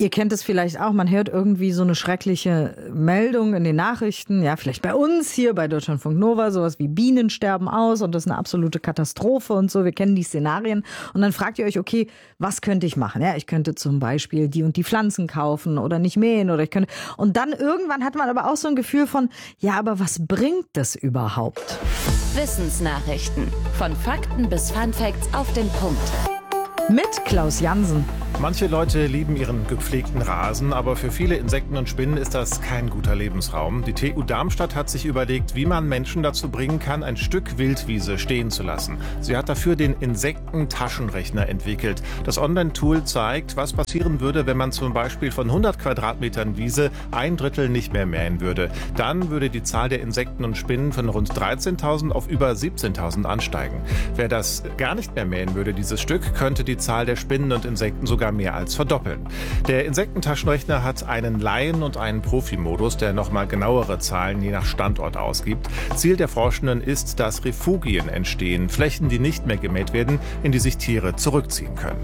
Ihr kennt es vielleicht auch, man hört irgendwie so eine schreckliche Meldung in den Nachrichten, ja, vielleicht bei uns hier bei Deutschlandfunk Nova, sowas wie Bienen sterben aus und das ist eine absolute Katastrophe und so, wir kennen die Szenarien und dann fragt ihr euch, okay, was könnte ich machen? Ja, ich könnte zum Beispiel die und die Pflanzen kaufen oder nicht mähen oder ich könnte, und dann irgendwann hat man aber auch so ein Gefühl von, ja, aber was bringt das überhaupt? Wissensnachrichten. Von Fakten bis Funfacts auf den Punkt. Mit Klaus Jansen. Manche Leute lieben ihren gepflegten Rasen, aber für viele Insekten und Spinnen ist das kein guter Lebensraum. Die TU Darmstadt hat sich überlegt, wie man Menschen dazu bringen kann, ein Stück Wildwiese stehen zu lassen. Sie hat dafür den Insekten-Taschenrechner entwickelt. Das Online-Tool zeigt, was passieren würde, wenn man zum Beispiel von 100 Quadratmetern Wiese 1/3 nicht mehr mähen würde. Dann würde die Zahl der Insekten und Spinnen von rund 13.000 auf über 17.000 ansteigen. Wer das gar nicht mehr mähen würde, dieses Stück, könnte die Zahl der Spinnen und Insekten sogar mehr als verdoppeln. Der Insektentaschenrechner hat einen Laien- und einen Profimodus, der nochmal genauere Zahlen je nach Standort ausgibt. Ziel der Forschenden ist, dass Refugien entstehen, Flächen, die nicht mehr gemäht werden, in die sich Tiere zurückziehen können.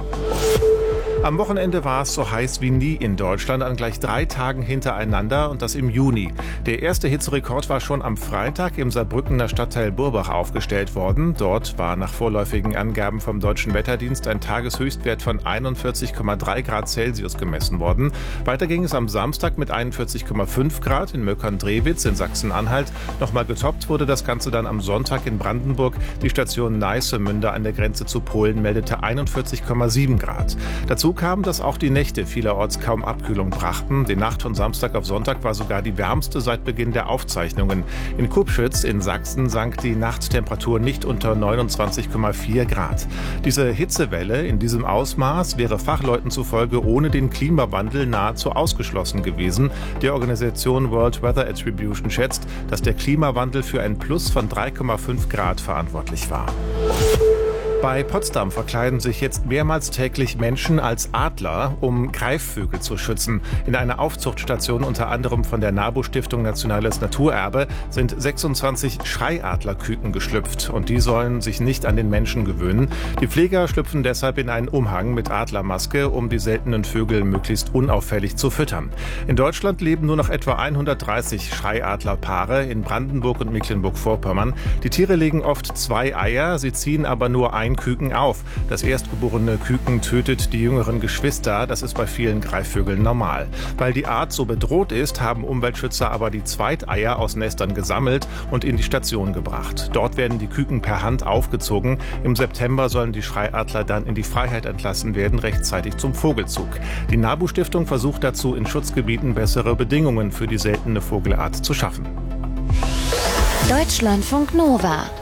Am Wochenende war es so heiß wie nie in Deutschland, an gleich 3 Tagen hintereinander und das im Juni. Der erste Hitzerekord war schon am Freitag im Saarbrückener Stadtteil Burbach aufgestellt worden. Dort war nach vorläufigen Angaben vom Deutschen Wetterdienst ein Tageshöchstwert von 41,3 Grad Celsius gemessen worden. Weiter ging es am Samstag mit 41,5 Grad in Möckern-Drewitz in Sachsen-Anhalt. Nochmal getoppt wurde das Ganze dann am Sonntag in Brandenburg. Die Station Neissemünde an der Grenze zu Polen meldete 41,7 Grad. Dazu kam, dass auch die Nächte vielerorts kaum Abkühlung brachten. Die Nacht von Samstag auf Sonntag war sogar die wärmste seit Beginn der Aufzeichnungen. In Kupschütz in Sachsen sank die Nachttemperatur nicht unter 29,4 Grad. Diese Hitzewelle in diesem Ausmaß wäre Fachleuten zufolge ohne den Klimawandel nahezu ausgeschlossen gewesen. Die Organisation World Weather Attribution schätzt, dass der Klimawandel für ein Plus von 3,5 Grad verantwortlich war. Bei Potsdam verkleiden sich jetzt mehrmals täglich Menschen als Adler, um Greifvögel zu schützen. In einer Aufzuchtstation unter anderem von der NABU-Stiftung Nationales Naturerbe sind 26 Schreiadlerküken geschlüpft und die sollen sich nicht an den Menschen gewöhnen. Die Pfleger schlüpfen deshalb in einen Umhang mit Adlermaske, um die seltenen Vögel möglichst unauffällig zu füttern. In Deutschland leben nur noch etwa 130 Schreiadlerpaare in Brandenburg und Mecklenburg-Vorpommern. Die Tiere legen oft 2 Eier, sie ziehen aber nur ein Küken auf. Das erstgeborene Küken tötet die jüngeren Geschwister. Das ist bei vielen Greifvögeln normal. Weil die Art so bedroht ist, haben Umweltschützer aber die Zweiteier aus Nestern gesammelt und in die Station gebracht. Dort werden die Küken per Hand aufgezogen. Im September sollen die Schreiadler dann in die Freiheit entlassen werden, rechtzeitig zum Vogelzug. Die NABU-Stiftung versucht dazu, in Schutzgebieten bessere Bedingungen für die seltene Vogelart zu schaffen. Deutschlandfunk Nova.